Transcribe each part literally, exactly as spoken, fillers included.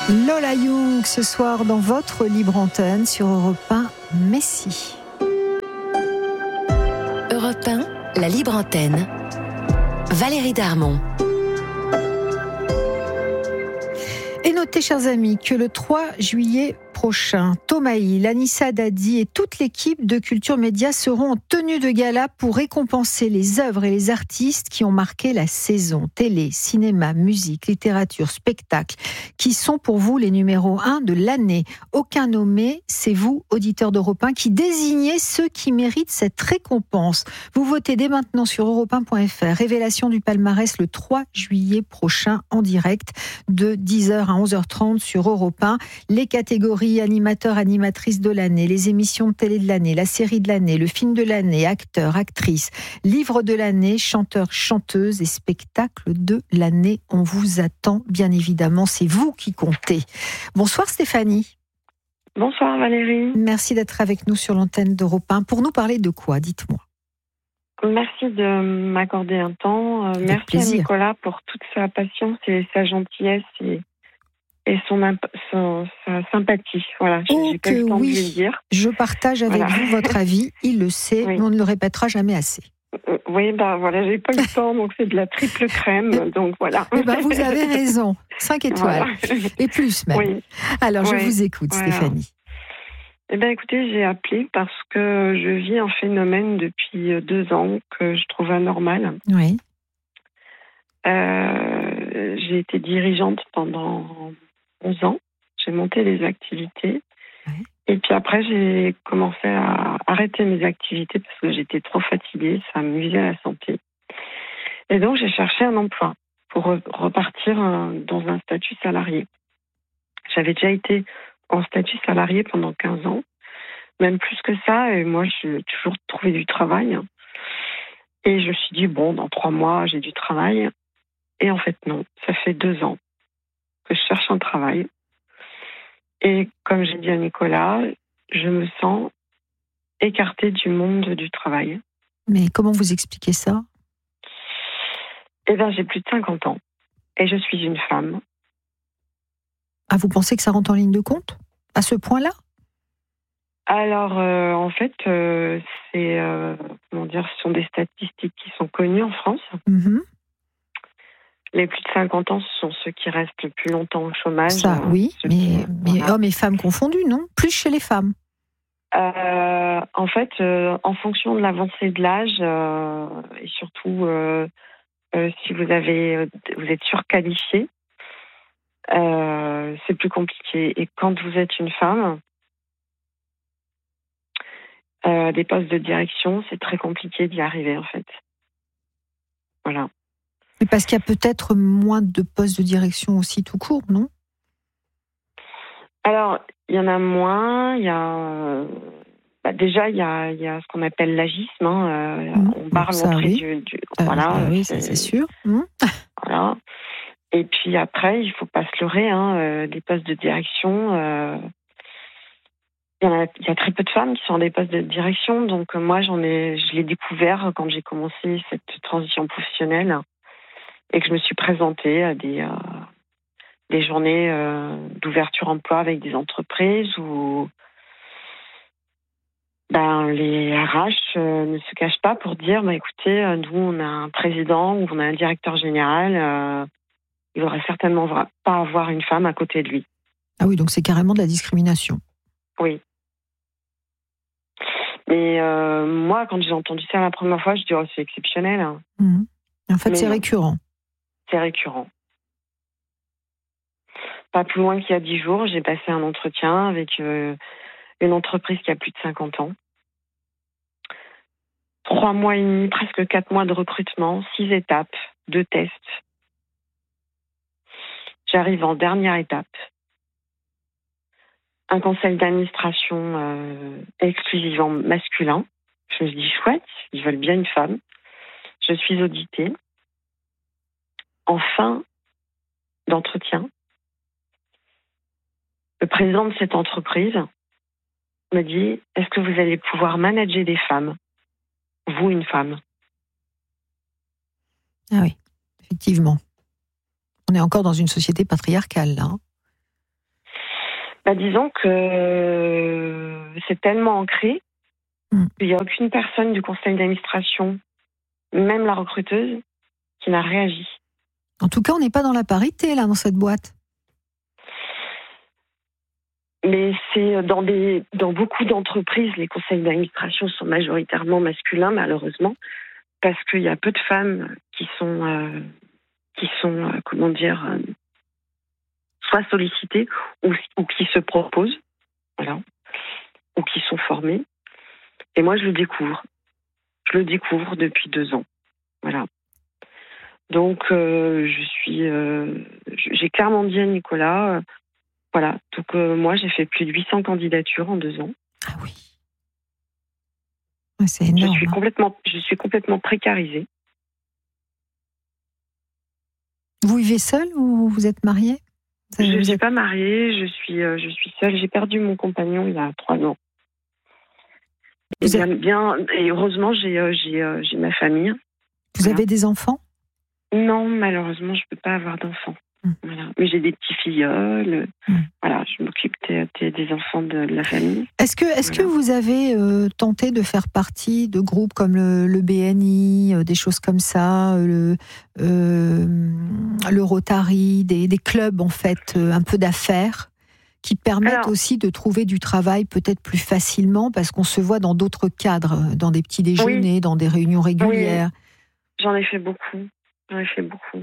Lola Young ce soir dans votre libre antenne sur Europe un, Messi. Europe un, la libre antenne. Valérie Darmon. Et notez, chers amis, que le trois juillet prochain, Thomas Hill, Anissa Dadi et toute l'équipe de Culture Média seront en tenue de gala pour récompenser les œuvres et les artistes qui ont marqué la saison. Télé, cinéma, musique, littérature, spectacle, qui sont pour vous les numéros un de l'année. Aucun nommé, c'est vous, auditeurs d'Europe un, qui désignez ceux qui méritent cette récompense. Vous votez dès maintenant sur europe un point f r. Révélation du palmarès le trois juillet prochain en direct de dix heures à onze heures trente sur Europe un. Les catégories animateur, animatrice de l'année, les émissions de télé de l'année, la série de l'année, le film de l'année, acteur, actrice, livre de l'année, chanteur, chanteuse et spectacle de l'année. On vous attend, bien évidemment, c'est vous qui comptez. Bonsoir Stéphanie. Bonsoir Valérie. Merci d'être avec nous sur l'antenne d'Europe un. Pour nous parler de quoi, dites-moi. Merci de m'accorder un temps. Avec Merci plaisir. À Nicolas pour toute sa patience et sa gentillesse et et son, son sa sympathie. Voilà, oh j'ai pas eu le temps oui. de lui dire. Je partage avec voilà. vous votre avis, il le sait, oui. mais on ne le répétera jamais assez. Euh, oui, bah voilà, j'ai pas eu le temps, donc c'est de la triple crème, donc voilà. Eh ben, vous avez raison, cinq étoiles, voilà. et plus même. Oui. Alors, je oui. vous écoute, voilà. Stéphanie. Eh bien, écoutez, j'ai appelé parce que je vis un phénomène depuis deux ans que je trouve anormal. Oui. Euh, j'ai été dirigeante pendant onze ans, j'ai monté les activités ouais. et puis après j'ai commencé à arrêter mes activités parce que j'étais trop fatiguée, ça me nuisait à la santé. Et donc j'ai cherché un emploi pour repartir dans un statut salarié. J'avais déjà été en statut salarié pendant quinze ans, même plus que ça, et moi j'ai toujours trouvé du travail. Et je me suis dit, bon, dans trois mois j'ai du travail. Et en fait non, ça fait deux ans que je cherche un travail. Et comme j'ai dit à Nicolas, je me sens écartée du monde du travail. Mais comment vous expliquez ça ? Eh bien, j'ai plus de cinquante ans et je suis une femme. Ah, vous pensez que ça rentre en ligne de compte ? À ce point-là ? Alors, euh, en fait, euh, c'est, euh, comment dire, ce sont des statistiques qui sont connues en France. Mm-hmm. Les plus de cinquante ans, ce sont ceux qui restent le plus longtemps au chômage. Ça, oui, mais, qui, mais voilà. Hommes et femmes confondus, non ? Plus chez les femmes. Euh, en fait, euh, en fonction de l'avancée de l'âge, euh, et surtout euh, euh, si vous avez, vous êtes surqualifié, euh, c'est plus compliqué. Et quand vous êtes une femme, euh, des postes de direction, c'est très compliqué d'y arriver, en fait. Voilà. Mais parce qu'il y a peut-être moins de postes de direction aussi tout court, non ? Alors, il y en a moins. Il y a bah, déjà il y a, il y a ce qu'on appelle l'agisme. Hein, euh, mmh, on parle ça, l'entrée oui. du, du euh, voilà. Euh, oui, c'est, c'est sûr. Mmh. Voilà. Et puis après, il faut pas se leurrer. Hein, euh, des postes de direction. Euh, il y en a, il y a très peu de femmes qui sont dans des postes de direction. Donc euh, moi, j'en ai, je l'ai découvert quand j'ai commencé cette transition professionnelle. Et que je me suis présentée à des, euh, des journées euh, d'ouverture emploi avec des entreprises où ben, les R H euh, ne se cachent pas pour dire bah, écoutez, euh, nous, on a un président ou on a un directeur général, euh, il ne faudrait certainement pas avoir une femme à côté de lui. Ah oui, donc c'est carrément de la discrimination. Oui. Mais euh, moi, quand j'ai entendu ça la première fois, je dis oh, c'est exceptionnel. Hein. Mmh. En fait, Mais c'est non. récurrent. C'est récurrent. Pas plus loin qu'il y a dix jours, j'ai passé un entretien avec euh, une entreprise qui a plus de cinquante ans. Trois mois et demi, presque quatre mois de recrutement, six étapes, deux tests. J'arrive en dernière étape. Un conseil d'administration euh, exclusivement masculin. Je me dis chouette, ils veulent bien une femme. Je suis auditée. En fin d'entretien, le président de cette entreprise me dit « Est-ce que vous allez pouvoir manager des femmes ? Vous, une femme ?» Ah oui, effectivement. On est encore dans une société patriarcale, là. Bah, disons que c'est tellement ancré mmh. qu'il n'y a aucune personne du conseil d'administration, même la recruteuse, qui n'a réagi. En tout cas, on n'est pas dans la parité, là, dans cette boîte. Mais c'est dans, des, dans beaucoup d'entreprises, les conseils d'administration sont majoritairement masculins, malheureusement, parce qu'il y a peu de femmes qui sont, euh, qui sont euh, comment dire, euh, soit sollicitées ou, ou qui se proposent, voilà, ou qui sont formées. Et moi, je le découvre. Je le découvre depuis deux ans. Voilà. Donc, euh, je suis, euh, j'ai clairement dit à Nicolas, euh, voilà. Donc, euh, moi, j'ai fait plus de huit cents candidatures en deux ans. Ah oui. Ouais, c'est énorme. Je suis complètement, je suis complètement précarisée. Vous vivez seule ou vous êtes mariée? Je ne suis pas mariée, je suis, euh, je suis seule. J'ai perdu mon compagnon il y a trois ans. Et bien, êtes... bien, et heureusement, j'ai, euh, j'ai, euh, j'ai ma famille. Vous voilà. avez des enfants? Non, malheureusement, je ne peux pas avoir d'enfants. Mmh. Voilà. Mais j'ai des petits filleuls. Mmh. Voilà, je m'occupe des, des, des enfants de, de la famille. Est-ce que, est-ce voilà. que vous avez euh, tenté de faire partie de groupes comme le, le B N I, euh, des choses comme ça, le, euh, le Rotary, des, des clubs en fait, euh, un peu d'affaires, qui permettent Alors, aussi de trouver du travail peut-être plus facilement parce qu'on se voit dans d'autres cadres, dans des petits déjeuners, oui. dans des réunions régulières. Oui. J'en ai fait beaucoup. J'en ai fait beaucoup.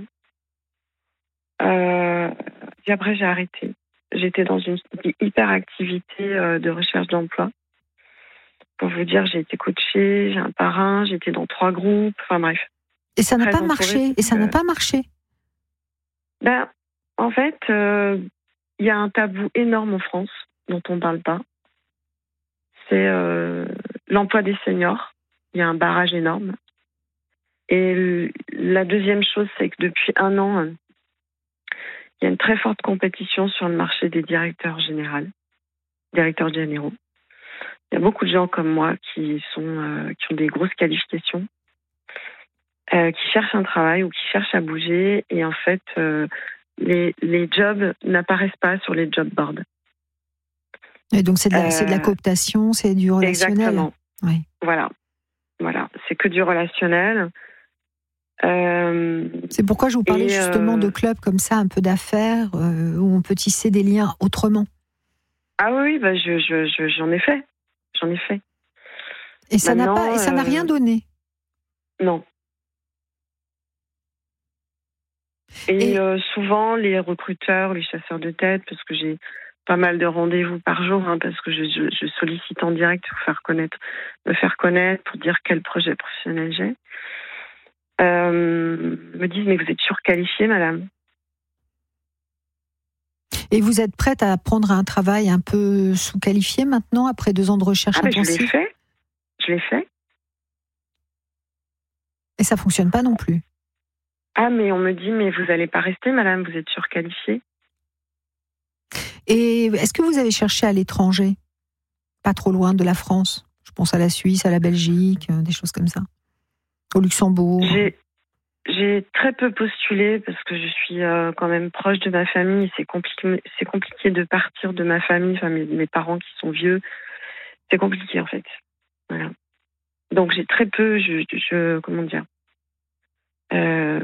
Euh, et après, j'ai arrêté. J'étais dans une hyper-activité euh, de recherche d'emploi. Pour vous dire, j'ai été coachée, j'ai un parrain, j'étais dans trois groupes, enfin bref. Et ça n'a pas marché. Et ça n'a pas marché. Ben, en fait, il euh, y a un tabou énorme en France dont on ne parle pas. C'est euh, l'emploi des seniors. Il y a un barrage énorme. Et la deuxième chose, c'est que depuis un an, il y a une très forte compétition sur le marché des directeurs généraux, directeurs généraux. Il y a beaucoup de gens comme moi qui sont, euh, qui ont des grosses qualifications, euh, qui cherchent un travail ou qui cherchent à bouger, et en fait, euh, les, les jobs n'apparaissent pas sur les job boards. Et donc c'est de, la, euh, c'est de la cooptation, c'est du relationnel. Exactement. Oui. Voilà, voilà, c'est que du relationnel. Euh, c'est pourquoi je vous parlais justement euh, de clubs comme ça, un peu d'affaires, euh, où on peut tisser des liens autrement. Ah oui, bah je, je, je, j'en ai fait. J'en ai fait. Et ça Maintenant, n'a pas, et ça n'a euh, rien donné. Non. Et, et euh, souvent, les recruteurs, les chasseurs de tête, parce que j'ai pas mal de rendez-vous par jour, hein, parce que je, je, je sollicite en direct pour faire connaître, me faire connaître, pour dire quel projet professionnel j'ai. Euh, me disent, mais vous êtes surqualifiée, madame. Et vous êtes prête à prendre un travail un peu sous-qualifié maintenant, après deux ans de recherche ah, intensive? Je l'ai fait. Je l'ai fait. Et ça ne fonctionne pas non plus? Ah, mais on me dit, mais vous n'allez pas rester, madame, vous êtes surqualifiée. Et est-ce que vous avez cherché à l'étranger? Pas trop loin de la France? Je pense à la Suisse, à la Belgique, des choses comme ça. Au Luxembourg? J'ai, j'ai très peu postulé parce que je suis euh, quand même proche de ma famille. C'est compliqué, c'est compliqué de partir de ma famille, enfin mes, mes parents qui sont vieux. C'est compliqué en fait. Voilà. Donc j'ai très peu, je, je comment dire. Euh...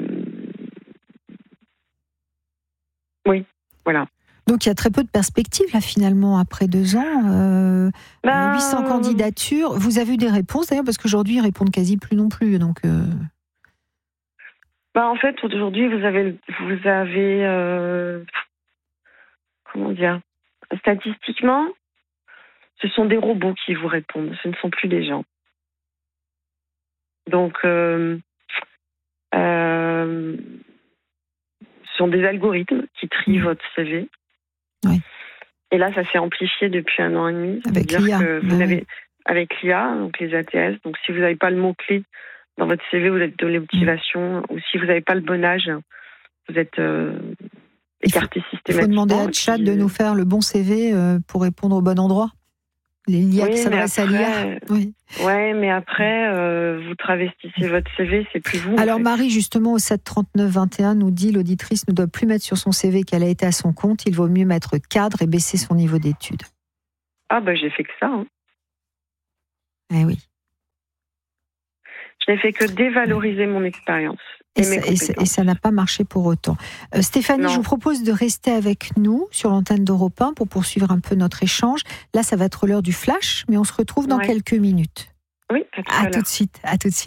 Oui, voilà. Donc il y a très peu de perspectives là finalement après deux ans. Euh, ben... huit cents candidatures. Vous avez eu des réponses d'ailleurs parce qu'aujourd'hui ils répondent quasi plus non plus. Donc. Euh... Ben, en fait aujourd'hui vous avez vous avez euh... comment dire, statistiquement ce sont des robots qui vous répondent. Ce ne sont plus des gens. Donc euh... Euh... ce sont des algorithmes qui trient mmh. votre C V. Oui. Et là, ça s'est amplifié depuis un an et demi. Avec l'I A. Que vous oui. avez, avec l'I A, donc les A T S. Donc, si vous n'avez pas le mot-clé dans votre C V, vous êtes de la motivation. Mmh. Ou si vous n'avez pas le bon âge, vous êtes euh, écarté il faut, systématiquement. Il faut demander à Chat puis, de nous faire le bon C V pour répondre au bon endroit. L'I A Oui, qui s'adresse mais à l'I A. après- Oui. Ouais, mais après, euh, vous travestissez votre C V, c'est plus vous. en Alors fait. Marie, justement, au sept trente-neuf vingt et un, nous dit l'auditrice ne doit plus mettre sur son C V qu'elle a été à son compte. Il vaut mieux mettre cadre et baisser son niveau d'études. Ah bah j'ai fait que ça. Hein. Eh oui. Je n'ai fait que dévaloriser mon expérience. Et, Et, ça, mes et, ça, compétences. et ça n'a pas marché pour autant. Euh, Stéphanie, Non. je vous propose de rester avec nous sur l'antenne d'Europe un pour poursuivre un peu notre échange. Là, ça va être l'heure du flash, mais on se retrouve dans Ouais. quelques minutes. Oui, à tout à À l'heure. tout de suite. À tout de suite.